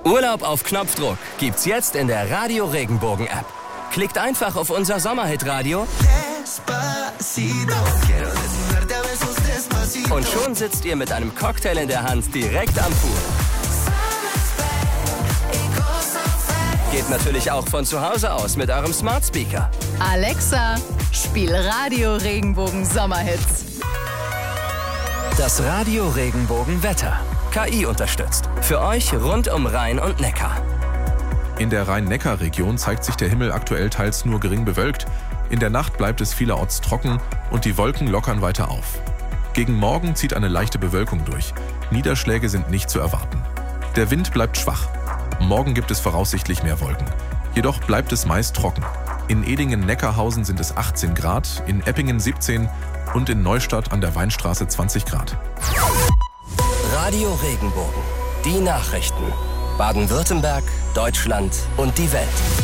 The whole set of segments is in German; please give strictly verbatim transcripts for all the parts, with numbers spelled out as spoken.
Urlaub auf Knopfdruck gibt's jetzt in der Radio Regenbogen App. Klickt einfach auf unser Sommerhit-Radio und schon sitzt ihr mit einem Cocktail in der Hand direkt am Pool. Geht natürlich auch von zu Hause aus mit eurem Smart Speaker. Alexa, spiel Radio Regenbogen Sommerhits. Das Radio Regenbogen Wetter. K I unterstützt. Für euch rund um Rhein und Neckar. In der Rhein-Neckar-Region zeigt sich der Himmel aktuell teils nur gering bewölkt. In der Nacht bleibt es vielerorts trocken und die Wolken lockern weiter auf. Gegen Morgen zieht eine leichte Bewölkung durch. Niederschläge sind nicht zu erwarten. Der Wind bleibt schwach. Morgen gibt es voraussichtlich mehr Wolken. Jedoch bleibt es meist trocken. In Edingen-Neckarhausen sind es achtzehn Grad, in Eppingen siebzehn und in Neustadt an der Weinstraße zwanzig Grad. Radio Regenbogen. Die Nachrichten. Baden-Württemberg, Deutschland und die Welt.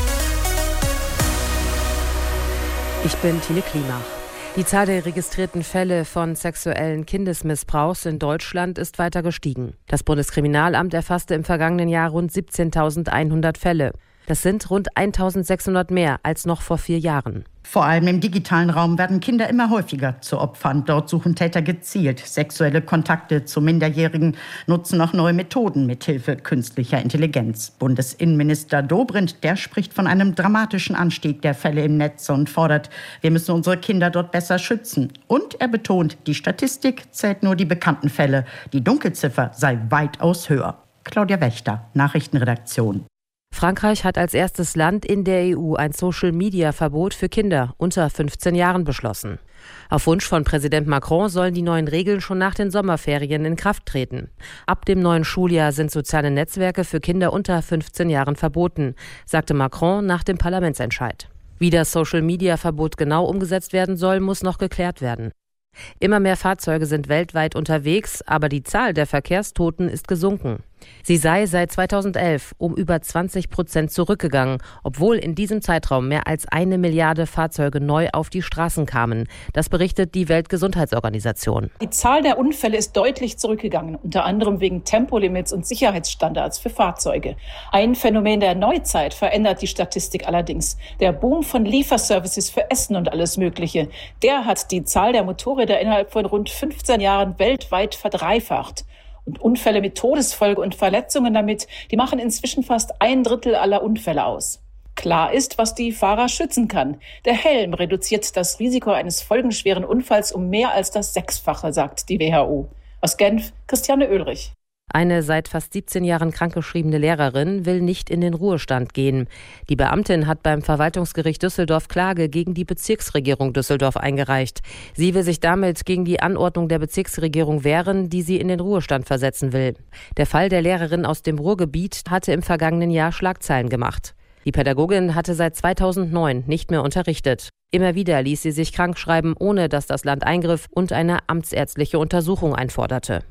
Ich bin Tine Klimach. Die Zahl der registrierten Fälle von sexuellen Kindesmissbrauchs in Deutschland ist weiter gestiegen. Das Bundeskriminalamt erfasste im vergangenen Jahr rund siebzehntausendeinhundert Fälle. Das sind rund eintausendsechshundert mehr als noch vor vier Jahren. Vor allem im digitalen Raum werden Kinder immer häufiger zu Opfern. Dort suchen Täter gezielt sexuelle Kontakte zu Minderjährigen, nutzen auch neue Methoden mithilfe künstlicher Intelligenz. Bundesinnenminister Dobrindt, der spricht von einem dramatischen Anstieg der Fälle im Netz und fordert, wir müssen unsere Kinder dort besser schützen. Und er betont, die Statistik zählt nur die bekannten Fälle. Die Dunkelziffer sei weitaus höher. Claudia Wächter, Nachrichtenredaktion. Frankreich hat als erstes Land in der E U ein Social-Media-Verbot für Kinder unter fünfzehn Jahren beschlossen. Auf Wunsch von Präsident Macron sollen die neuen Regeln schon nach den Sommerferien in Kraft treten. Ab dem neuen Schuljahr sind soziale Netzwerke für Kinder unter fünfzehn Jahren verboten, sagte Macron nach dem Parlamentsentscheid. Wie das Social-Media-Verbot genau umgesetzt werden soll, muss noch geklärt werden. Immer mehr Fahrzeuge sind weltweit unterwegs, aber die Zahl der Verkehrstoten ist gesunken. Sie sei seit zweitausendelf um über zwanzig Prozent zurückgegangen, obwohl in diesem Zeitraum mehr als eine Milliarde Fahrzeuge neu auf die Straßen kamen. Das berichtet die Weltgesundheitsorganisation. Die Zahl der Unfälle ist deutlich zurückgegangen, unter anderem wegen Tempolimits und Sicherheitsstandards für Fahrzeuge. Ein Phänomen der Neuzeit verändert die Statistik allerdings. Der Boom von Lieferservices für Essen und alles Mögliche, der hat die Zahl der Motorräder innerhalb von rund fünfzehn Jahren weltweit verdreifacht. Und Unfälle mit Todesfolge und Verletzungen damit, die machen inzwischen fast ein Drittel aller Unfälle aus. Klar ist, was die Fahrer schützen kann. Der Helm reduziert das Risiko eines folgenschweren Unfalls um mehr als das Sechsfache, sagt die W H O. Aus Genf, Christiane Oehlrich. Eine seit fast siebzehn Jahren krankgeschriebene Lehrerin will nicht in den Ruhestand gehen. Die Beamtin hat beim Verwaltungsgericht Düsseldorf Klage gegen die Bezirksregierung Düsseldorf eingereicht. Sie will sich damit gegen die Anordnung der Bezirksregierung wehren, die sie in den Ruhestand versetzen will. Der Fall der Lehrerin aus dem Ruhrgebiet hatte im vergangenen Jahr Schlagzeilen gemacht. Die Pädagogin hatte seit zweitausendneun nicht mehr unterrichtet. Immer wieder ließ sie sich krankschreiben, ohne dass das Land eingriff und eine amtsärztliche Untersuchung einforderte.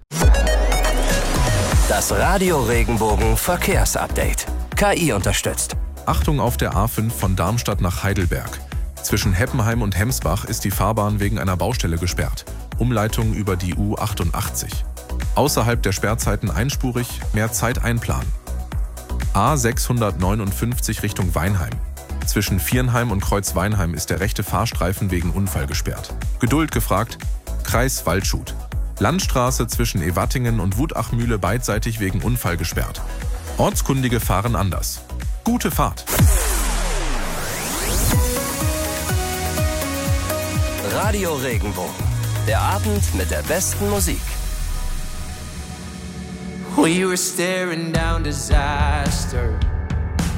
Das Radio Regenbogen Verkehrsupdate. K I unterstützt. Achtung auf der A fünf von Darmstadt nach Heidelberg. Zwischen Heppenheim und Hemsbach ist die Fahrbahn wegen einer Baustelle gesperrt. Umleitung über die U achtundachtzig. Außerhalb der Sperrzeiten einspurig, mehr Zeit einplanen. A sechshundertneunundfünfzig Richtung Weinheim. Zwischen Viernheim und Kreuz-Weinheim ist der rechte Fahrstreifen wegen Unfall gesperrt. Geduld gefragt, Kreis Waldshut. Landstraße zwischen Ewattingen und Wutachmühle beidseitig wegen Unfall gesperrt. Ortskundige fahren anders. Gute Fahrt! Radio Regenbogen. Der Abend mit der besten Musik. We were staring down disaster.